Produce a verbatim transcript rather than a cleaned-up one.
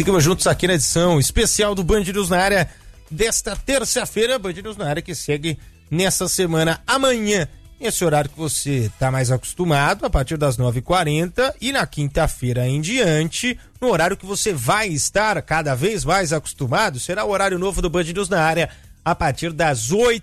Seguimos juntos aqui na edição especial do Band News na área desta terça-feira. Band News na área que segue nessa semana amanhã, esse horário que você está mais acostumado, a partir das nove e quarenta, e na quinta-feira em diante, no horário que você vai estar cada vez mais acostumado, será o horário novo do Band News na área, a partir das oito